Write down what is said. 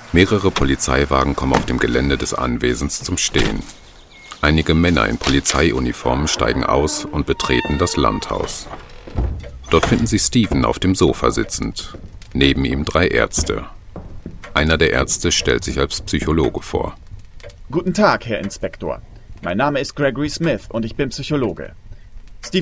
Mehrere Polizeiwagen kommen auf dem Gelände des Anwesens zum Stehen. Einige Männer in Polizeiuniformen steigen aus und betreten das Landhaus. Dort finden sie Stephen auf dem Sofa sitzend. Neben ihm 3 Ärzte. Einer der Ärzte stellt sich als Psychologe vor. Guten Tag, Herr Inspektor. Mein Name ist Gregory Smith und ich bin Psychologe.